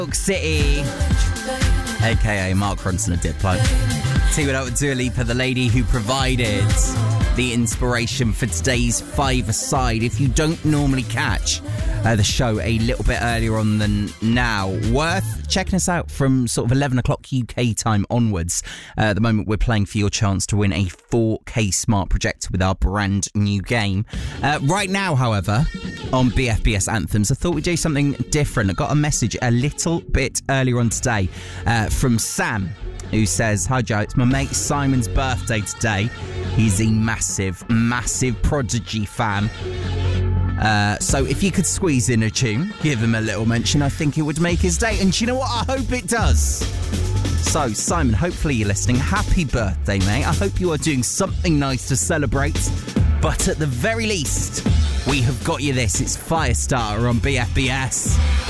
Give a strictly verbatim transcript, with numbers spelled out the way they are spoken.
York City, aka Mark Ronson of Diplo. Teaming up with Dua Lipa, the lady who provided the inspiration for today's five-a-side. If you don't normally catch uh, the show a little bit earlier on than now, worth checking us out from sort of eleven o'clock U K time onwards. Uh, at the moment, we're playing for your chance to win a four K smart projector with our brand new game. Uh, right now, however, on B F B S Anthems, I thought we'd do something different. I got a message a little bit earlier on today uh, from Sam, who says, "Hi Joe, it's my mate Simon's birthday today. He's a massive, massive Prodigy fan. Uh, so if you could squeeze in a tune, give him a little mention, I think it would make his day. And do you know what? I hope it does." So, Simon, hopefully you're listening. Happy birthday, mate. I hope you are doing something nice to celebrate. But at the very least, we have got you this. It's Firestarter on B F B S.